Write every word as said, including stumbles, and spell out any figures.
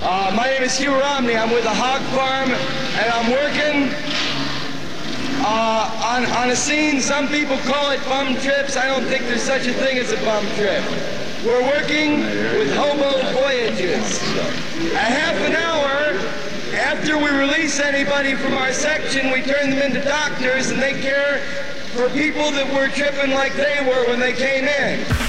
Uh, my name is Hugh Romney. I'm with the Hog Farm, and I'm working uh, on, on a scene. Some people call it bum trips. I don't think there's such a thing as a bum trip. We're working with hobo voyages. A half an hour after we release anybody from our section, we turn them into doctors, and they care for people that were tripping like they were when they came in.